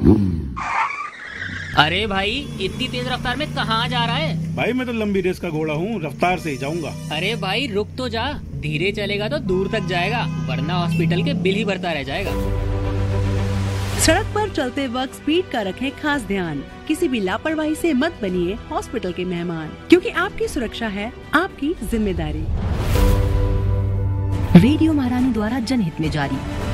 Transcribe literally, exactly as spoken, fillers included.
अरे भाई, इतनी तेज रफ्तार में कहाँ जा रहा है? भाई मैं तो लंबी रेस का घोड़ा हूँ, रफ्तार से ही जाऊंगा। अरे भाई रुक तो जा, धीरे चलेगा तो दूर तक जाएगा, वरना हॉस्पिटल के बिल ही भरता रह जाएगा। सड़क पर चलते वक्त स्पीड का रखें खास ध्यान। किसी भी लापरवाही से मत बनिए हॉस्पिटल के मेहमान, क्योंकि आपकी सुरक्षा है आपकी जिम्मेदारी। रेडियो महारानी द्वारा जनहित में जारी।